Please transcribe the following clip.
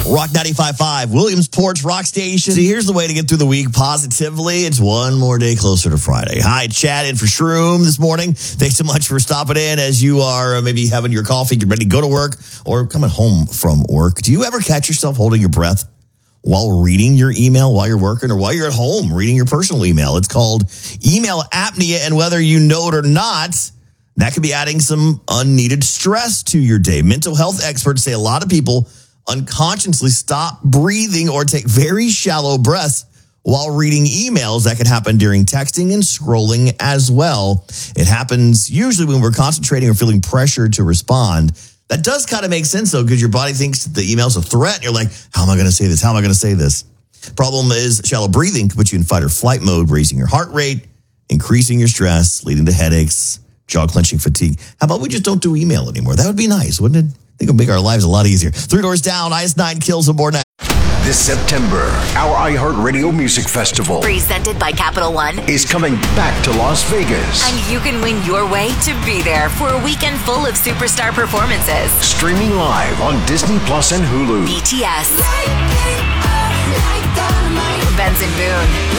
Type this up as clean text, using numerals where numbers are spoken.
Rock 95.5, Williamsport's Rock Station. See, here's the way to get through the week positively. It's one more day closer to Friday. Hi, Chad in for Shroom this morning. Thanks so much for stopping in as you are maybe having your coffee, getting ready to go to work, or coming home from work. Do you ever catch yourself holding your breath while reading your email while you're working or while you're at home reading your personal email? It's called email apnea, and whether you know it or not, that could be adding some unneeded stress to your day. Mental health experts say a lot of people unconsciously stop breathing or take very shallow breaths while reading emails. That can happen during texting and scrolling as well. It happens usually when we're concentrating or feeling pressure to respond. That does kind of make sense, though, because your body thinks the email's a threat. And you're like, how am I going to say this? How am I going to say this? Problem is shallow breathing can put you in fight or flight mode, raising your heart rate, increasing your stress, leading to headaches, jaw-clenching fatigue. How about we just don't do email anymore? That would be nice, wouldn't it? I think it would make our lives a lot easier. 3 Doors Down, IS-9 kills aboard now. This September, our iHeartRadio Music Festival, presented by Capital One, is coming back to Las Vegas. And you can win your way to be there for a weekend full of superstar performances. Streaming live on Disney Plus and Hulu. BTS, Benson Boone,